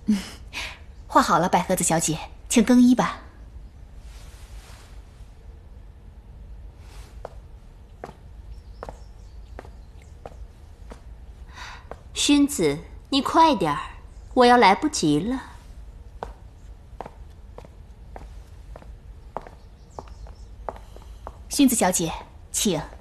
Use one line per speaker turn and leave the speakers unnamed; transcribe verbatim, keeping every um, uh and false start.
画好了，百合子小姐，请更衣吧。
薰子，你快点儿，我要来不及了。
薰子小姐，请。